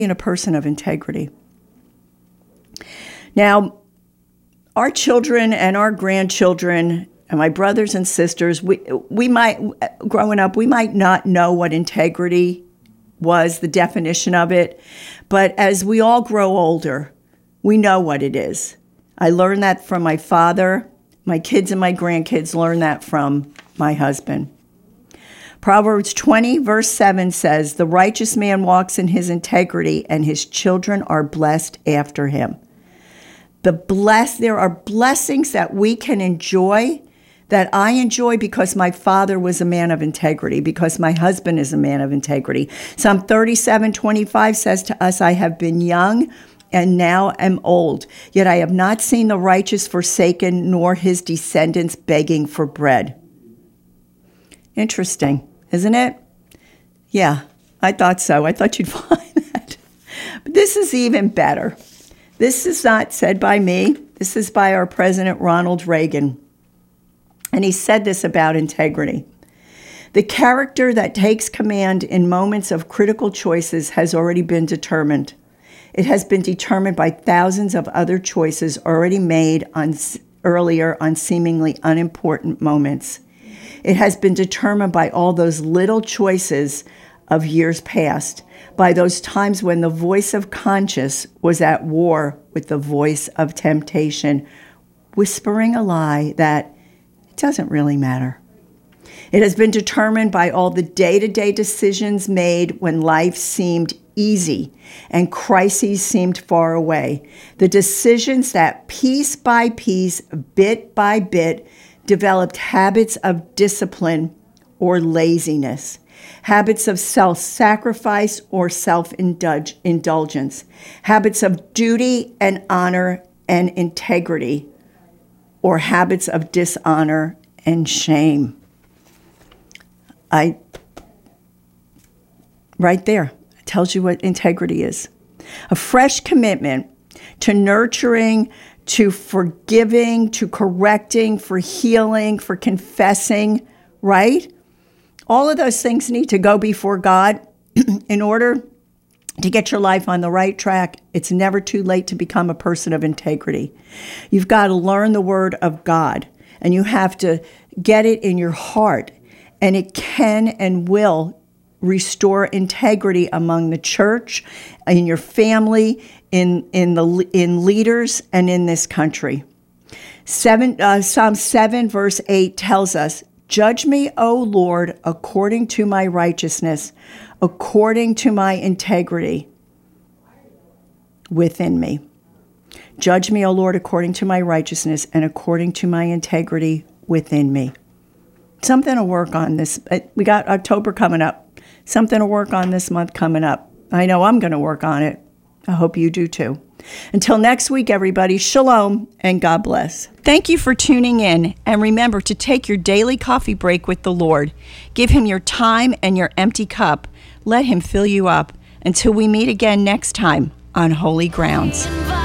a person of integrity. Now, our children and our grandchildren and my brothers and sisters, we might, growing up, we might not know what integrity was, the definition of it, but as we all grow older, we know what it is. I learned that from my father. My kids and my grandkids learned that from my husband. Proverbs 20, verse 7 says, "The righteous man walks in his integrity, and his children are blessed after him." There are blessings that we can enjoy, that I enjoy because my father was a man of integrity, because my husband is a man of integrity. Psalm 37:25 says to us, "I have been young and now am old, yet I have not seen the righteous forsaken, nor his descendants begging for bread." Interesting, isn't it? Yeah, I thought so. I thought you'd find that. But this is even better. This is not said by me. This is by our President Ronald Reagan. And he said this about integrity. "The character that takes command in moments of critical choices has already been determined. It has been determined by thousands of other choices already made earlier on seemingly unimportant moments. It has been determined by all those little choices of years past, by those times when the voice of conscience was at war with the voice of temptation, whispering a lie that it doesn't really matter. It has been determined by all the day-to-day decisions made when life seemed easy and crises seemed far away. The decisions that piece by piece, bit by bit, developed habits of discipline or laziness, habits of self-sacrifice or self-indulgence, habits of duty and honor and integrity, or habits of dishonor and shame." Right there, it tells you what integrity is. A fresh commitment to nurturing, to forgiving, to correcting, for healing, for confessing, right? All of those things need to go before God in order to get your life on the right track. It's never too late to become a person of integrity. You've got to learn the word of God, and you have to get it in your heart, and it can and will restore integrity among the church, in your family, in leaders, and in this country. Psalm 7, verse 8 tells us, "Judge me, O Lord, according to my righteousness, according to my integrity within me." Judge me, O Lord, according to my righteousness and according to my integrity within me. Something to work on this. We got October coming up. Something to work on this month coming up. I know I'm going to work on it. I hope you do too. Until next week, everybody, shalom and God bless. Thank you for tuning in, and remember to take your daily coffee break with the Lord. Give him your time and your empty cup. Let him fill you up. Until we meet again next time on Holy Grounds.